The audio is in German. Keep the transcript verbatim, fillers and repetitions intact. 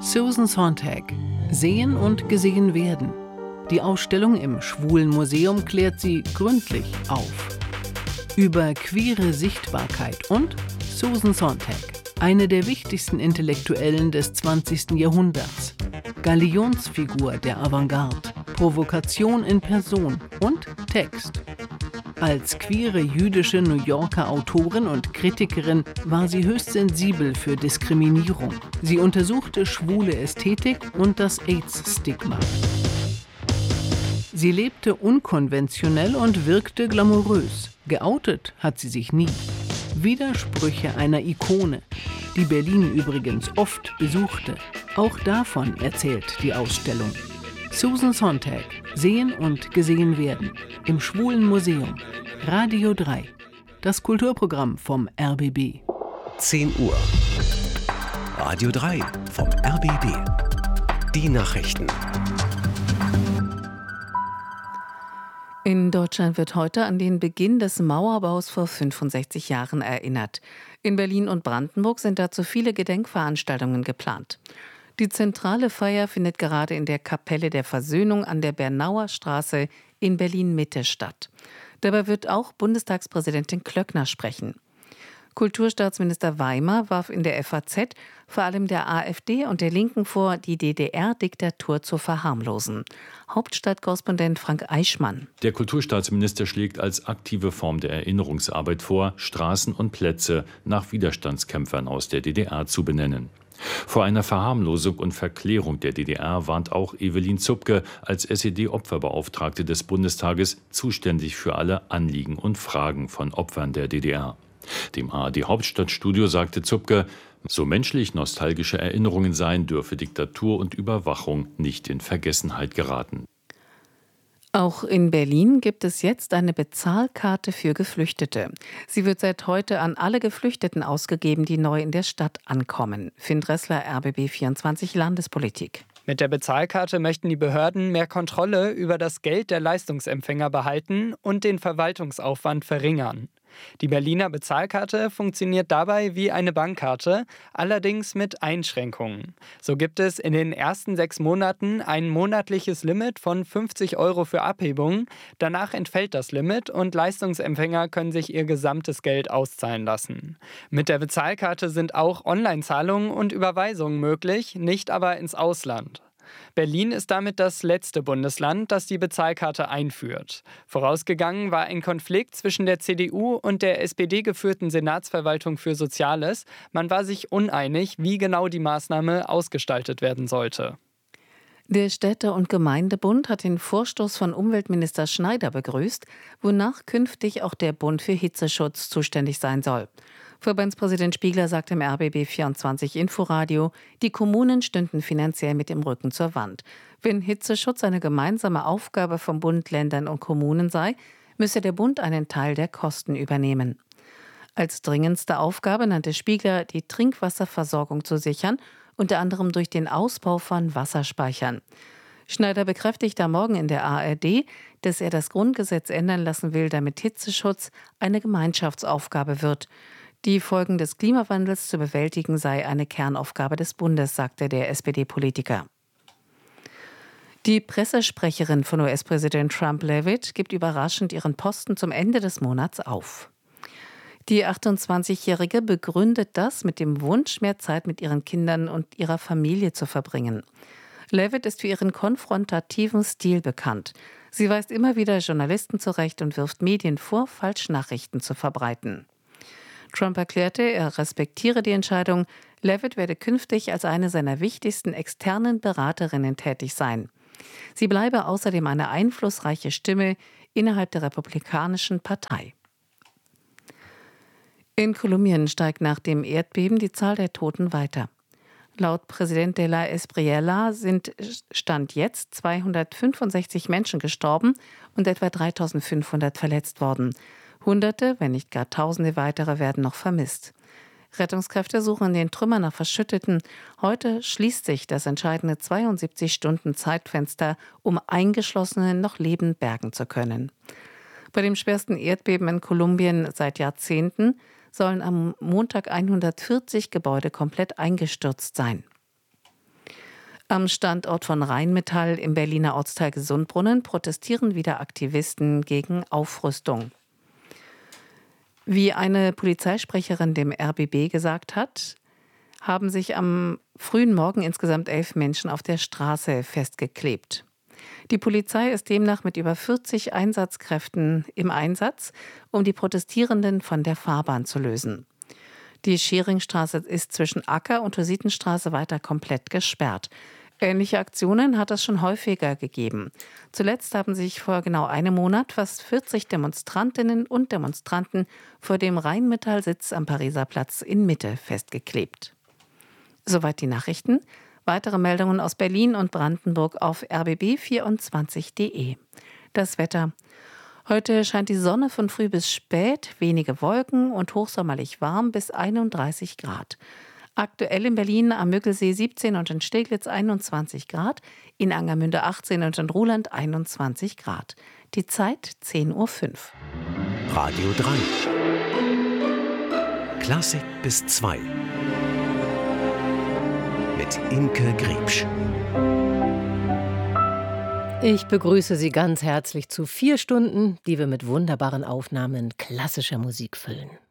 Susan Sontag. Sehen und gesehen werden. Die Ausstellung im Schwulen Museum klärt sie gründlich auf. Über queere Sichtbarkeit und Susan Sontag. Eine der wichtigsten Intellektuellen des zwanzigsten Jahrhunderts. Galionsfigur der Avantgarde. Provokation in Person und Text. Als queere jüdische New Yorker Autorin und Kritikerin war sie höchst sensibel für Diskriminierung. Sie untersuchte schwule Ästhetik und das AIDS-Stigma. Sie lebte unkonventionell und wirkte glamourös. Geoutet hat sie sich nie. Widersprüche einer Ikone, die Berlin übrigens oft besuchte. Auch davon erzählt die Ausstellung. Susan Sontag. Sehen und gesehen werden. Im Schwulen Museum. Radio drei. Das Kulturprogramm vom R B B. zehn Uhr. Radio drei vom R B B. Die Nachrichten. In Deutschland wird heute an den Beginn des Mauerbaus vor fünfundsechzig Jahren erinnert. In Berlin und Brandenburg sind dazu viele Gedenkveranstaltungen geplant. Die zentrale Feier findet gerade in der Kapelle der Versöhnung an der Bernauer Straße in Berlin-Mitte statt. Dabei wird auch Bundestagspräsidentin Klöckner sprechen. Kulturstaatsminister Weimer warf in der F A Z vor allem der AfD und der Linken vor, die D D R-Diktatur zu verharmlosen. Hauptstadtkorrespondent Frank Eichmann. Der Kulturstaatsminister schlägt als aktive Form der Erinnerungsarbeit vor, Straßen und Plätze nach Widerstandskämpfern aus der D D R zu benennen. Vor einer Verharmlosung und Verklärung der D D R warnt auch Evelyn Zupke als S E D-Opferbeauftragte des Bundestages, zuständig für alle Anliegen und Fragen von Opfern der D D R. Dem A R D-Hauptstadtstudio sagte Zupke, so menschlich nostalgische Erinnerungen seien, dürfe Diktatur und Überwachung nicht in Vergessenheit geraten. Auch in Berlin gibt es jetzt eine Bezahlkarte für Geflüchtete. Sie wird seit heute an alle Geflüchteten ausgegeben, die neu in der Stadt ankommen. Finn Dressler, R B B vierundzwanzig Landespolitik. Mit der Bezahlkarte möchten die Behörden mehr Kontrolle über das Geld der Leistungsempfänger behalten und den Verwaltungsaufwand verringern. Die Berliner Bezahlkarte funktioniert dabei wie eine Bankkarte, allerdings mit Einschränkungen. So gibt es in den ersten sechs Monaten ein monatliches Limit von fünfzig Euro für Abhebungen. Danach entfällt das Limit und Leistungsempfänger können sich ihr gesamtes Geld auszahlen lassen. Mit der Bezahlkarte sind auch Online-Zahlungen und Überweisungen möglich, nicht aber ins Ausland. Berlin ist damit das letzte Bundesland, das die Bezahlkarte einführt. Vorausgegangen war ein Konflikt zwischen der C D U und der S P D-geführten Senatsverwaltung für Soziales. Man war sich uneinig, wie genau die Maßnahme ausgestaltet werden sollte. Der Städte- und Gemeindebund hat den Vorstoß von Umweltminister Schneider begrüßt, wonach künftig auch der Bund für Hitzeschutz zuständig sein soll. Verbandspräsident Spiegler sagt im R B B vierundzwanzig Inforadio, die Kommunen stünden finanziell mit dem Rücken zur Wand. Wenn Hitzeschutz eine gemeinsame Aufgabe von Bund, Ländern und Kommunen sei, müsse der Bund einen Teil der Kosten übernehmen. Als dringendste Aufgabe nannte Spiegler, die Trinkwasserversorgung zu sichern, unter anderem durch den Ausbau von Wasserspeichern. Schneider bekräftigt am Morgen in der A R D, dass er das Grundgesetz ändern lassen will, damit Hitzeschutz eine Gemeinschaftsaufgabe wird. Die Folgen des Klimawandels zu bewältigen sei eine Kernaufgabe des Bundes, sagte der S P D-Politiker. Die Pressesprecherin von U S-Präsident Trump, Leavitt, gibt überraschend ihren Posten zum Ende des Monats auf. Die achtundzwanzigjährige begründet das mit dem Wunsch, mehr Zeit mit ihren Kindern und ihrer Familie zu verbringen. Leavitt ist für ihren konfrontativen Stil bekannt. Sie weist immer wieder Journalisten zurecht und wirft Medien vor, Falschnachrichten zu verbreiten. Trump erklärte, er respektiere die Entscheidung. Leavitt werde künftig als eine seiner wichtigsten externen Beraterinnen tätig sein. Sie bleibe außerdem eine einflussreiche Stimme innerhalb der Republikanischen Partei. In Kolumbien steigt nach dem Erdbeben die Zahl der Toten weiter. Laut Präsident de la Espriella sind Stand jetzt zweihundertfünfundsechzig Menschen gestorben und etwa dreitausendfünfhundert verletzt worden. Hunderte, wenn nicht gar Tausende weitere werden noch vermisst. Rettungskräfte suchen in den Trümmern nach Verschütteten. Heute schließt sich das entscheidende zweiundsiebzig Stunden Zeitfenster, um Eingeschlossene noch lebend bergen zu können. Bei dem schwersten Erdbeben in Kolumbien seit Jahrzehnten sollen am Montag hundertvierzig Gebäude komplett eingestürzt sein. Am Standort von Rheinmetall im Berliner Ortsteil Gesundbrunnen protestieren wieder Aktivisten gegen Aufrüstung. Wie eine Polizeisprecherin dem R B B gesagt hat, haben sich am frühen Morgen insgesamt elf Menschen auf der Straße festgeklebt. Die Polizei ist demnach mit über vierzig Einsatzkräften im Einsatz, um die Protestierenden von der Fahrbahn zu lösen. Die Scheringstraße ist zwischen Acker- und Hussitenstraße weiter komplett gesperrt. Ähnliche Aktionen hat es schon häufiger gegeben. Zuletzt haben sich vor genau einem Monat fast vierzig Demonstrantinnen und Demonstranten vor dem Rheinmetall-Sitz am Pariser Platz in Mitte festgeklebt. Soweit die Nachrichten. Weitere Meldungen aus Berlin und Brandenburg auf r b b vierundzwanzig punkt de. Das Wetter. Heute scheint die Sonne von früh bis spät, wenige Wolken und hochsommerlich warm bis einunddreißig Grad. Aktuell in Berlin am Müggelsee siebzehn und in Steglitz einundzwanzig Grad, in Angermünde achtzehn und in Ruhland einundzwanzig Grad. Die Zeit zehn Uhr fünf. Radio drei. Klassik bis zwei. Mit Imke Griebsch. Ich begrüße Sie ganz herzlich zu vier Stunden, die wir mit wunderbaren Aufnahmen klassischer Musik füllen.